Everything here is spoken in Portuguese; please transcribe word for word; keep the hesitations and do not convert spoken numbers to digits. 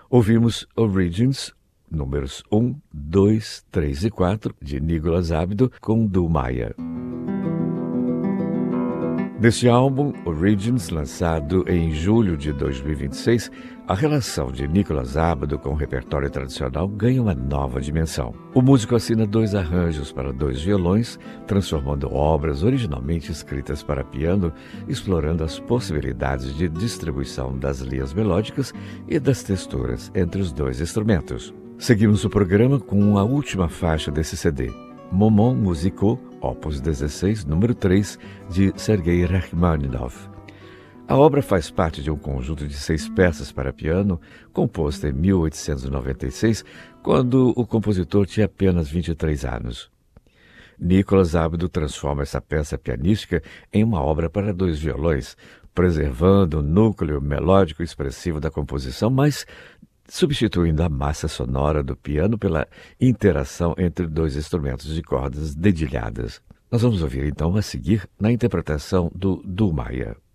Ouvimos Origins, números um, dois, três e quatro, de Nicolas Abdo, com Du Maia. Neste álbum, Origins, lançado em julho de dois mil e vinte e seis, a relação de Nicolas Abdo com o repertório tradicional ganha uma nova dimensão. O músico assina dois arranjos para dois violões, transformando obras originalmente escritas para piano, explorando as possibilidades de distribuição das linhas melódicas e das texturas entre os dois instrumentos. Seguimos o programa com a última faixa desse C D, Moments Musicaux, opus dezesseis, número três, de Sergei Rachmaninoff. A obra faz parte de um conjunto de seis peças para piano, composta em mil oitocentos e noventa e seis, quando o compositor tinha apenas vinte e três anos. Nicolas Abdo transforma essa peça pianística em uma obra para dois violões, preservando o núcleo melódico expressivo da composição, mas substituindo a massa sonora do piano pela interação entre dois instrumentos de cordas dedilhadas. Nós vamos ouvir então a seguir na interpretação do Du Maia.